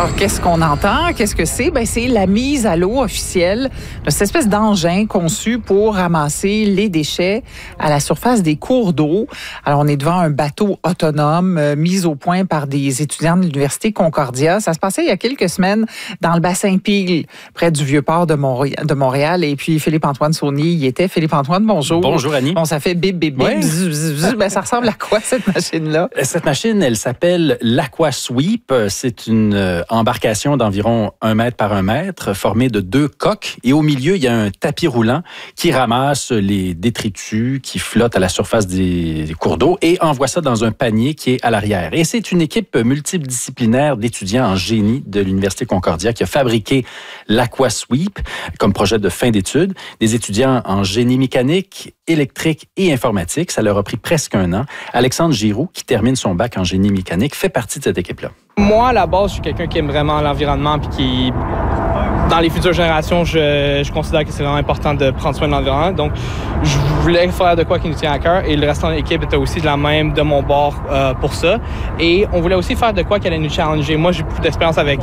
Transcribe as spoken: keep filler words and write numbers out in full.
Alors, qu'est-ce qu'on entend? Qu'est-ce que c'est? Ben, c'est la mise à l'eau officielle de cette espèce d'engin conçu pour ramasser les déchets à la surface des cours d'eau. Alors, on est devant un bateau autonome euh, mis au point par des étudiants de l'Université Concordia. Ça se passait il y a quelques semaines dans le bassin Peel, près du Vieux-Port de, Montré- de Montréal. Et puis, Philippe-Antoine Saunier y était. Philippe-Antoine, bonjour. Bonjour, Annie. Bon, ça fait bip, bip, bip. Ouais. Bzz, bzz, bzz. Ben, ça ressemble à quoi, cette machine-là? Cette machine, elle s'appelle l'Aquasweep. C'est une euh, embarcation d'environ un mètre par un mètre, formée de deux coques. Et au milieu, il y a un tapis roulant qui ramasse les détritus qui flottent à la surface des, des cours d'eau et envoie ça dans un panier qui est à l'arrière. Et c'est une équipe multidisciplinaire d'étudiants en génie de l'Université Concordia qui a fabriqué l'Aquasweep comme projet de fin d'études. Des étudiants en génie mécanique, électrique et informatique. Ça leur a pris presque un an. Alexandre Giroux, qui termine son bac en génie mécanique, fait partie de cette équipe-là. Moi, à la base, je suis quelqu'un qui aime vraiment l'environnement puis qui, dans les futures générations, je, je considère que c'est vraiment important de prendre soin de l'environnement. Donc, je voulais faire de quoi qui nous tient à cœur et le restant de l'équipe était aussi de la même de mon bord euh, pour ça. Et on voulait aussi faire de quoi qui allait nous challenger. Moi, j'ai beaucoup d'expérience avec